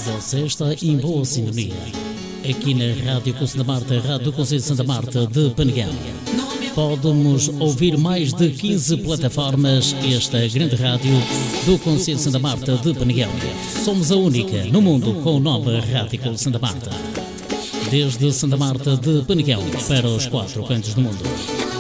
Você está em boa sintonia. Aqui na Rádio Conselho da Marta, Rádio Conselho de Santa Marta de Peneguel. Pode-nos ouvir mais de 15 plataformas. Esta grande rádio do Conselho de Santa Marta de Peneguel. Somos a única no mundo com o nome Rádio Conselho de Santa Marta. Desde Santa Marta de Peneguel para os 4 cantos do mundo.